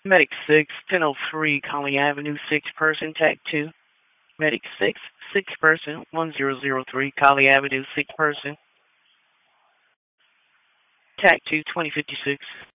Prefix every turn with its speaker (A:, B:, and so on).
A: Medic 6, 1003 Collie Avenue, 6 person, Tag 2. Medic 6, 6 person, 1003 Collie Avenue, 6 person, Tag 2, 2056.